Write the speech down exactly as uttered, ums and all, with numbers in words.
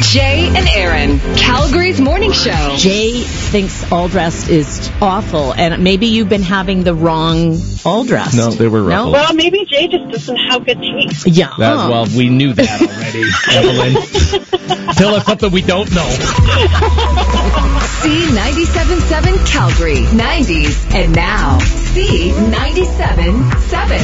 Jay and Aaron, Calgary's morning show. Jay thinks all dressed is awful, and maybe you've been having the wrong all dressed. No, they were ruffled. No? Well, maybe Jay just doesn't have good taste. Yeah. That, well, we knew that already, Evelyn. Tell us something we don't know. C ninety-seven point seven Calgary, nineties, and now C ninety-seven point seven.